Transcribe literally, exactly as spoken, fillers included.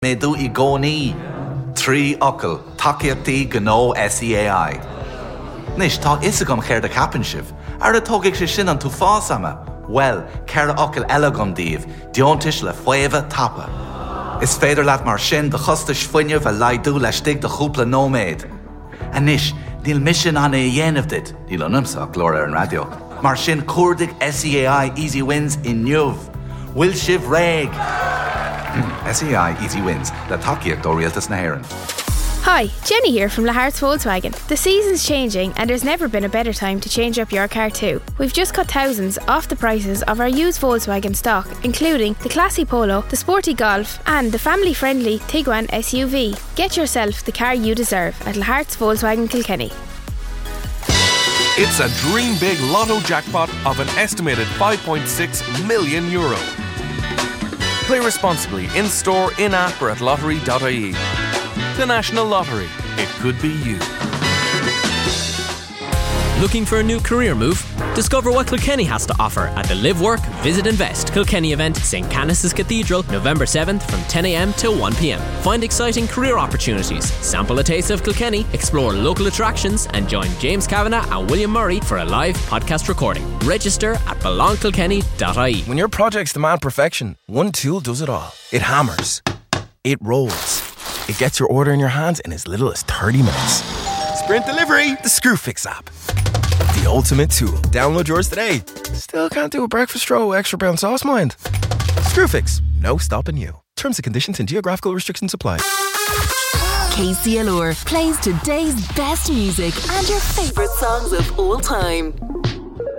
Méadú I gcónaí trí ocail takeíochtaí gnó S E A I. Nis tá is agam chéir de capan sibh, ar a tógadh sé sin an tú fás ama. Well, ceir ocail eile agam díobh, diontais le fuamha tapa. Is féidir leat mar sin de chostais fuinneamh a laidú leis stig de chúpla nóméid. A nis, níl mission anna I dhéanamh dit, níl anamsa glór ar an radio. Mar sin cuardaigh S E A I Easy Wins I nniuh. Will sibh réig. S E A I Easy Wins, le takeíocht ó rialtas na hÉireann. Hi, Jenny here from Lahart's Volkswagen. The season's changing and there's never been a better time to change up your car too. We've just cut thousands off the prices of our used Volkswagen stock, including the classy Polo, the sporty Golf and the family-friendly Tiguan S U V. Get yourself the car you deserve at Lahart's Volkswagen Kilkenny. It's a dream big lotto jackpot of an estimated five point six million euro. Play responsibly in-store, in-app or at lottery dot I E. The National Lottery. It could be you. Looking for a new career move? Discover what Kilkenny has to offer at the Live Work Visit Invest Kilkenny event, Saint Canice's Cathedral, November seventh from ten a m till one p m. Find exciting career opportunities, sample a taste of Kilkenny, explore local attractions and join James Kavanagh and William Murray for a live podcast recording. Register at belong kilkenny dot I E. When your projects demand perfection, one tool does it all. It hammers. It rolls. It gets your order in your hands in as little as thirty minutes. Sprint Delivery, the Screwfix app. The ultimate tool. Download yours today. Still can't do a breakfast roll, extra brown sauce, mind? Screwfix, no stopping you. Terms and conditions and geographical restrictions apply. K C L R plays today's best music and your favourite songs of all time.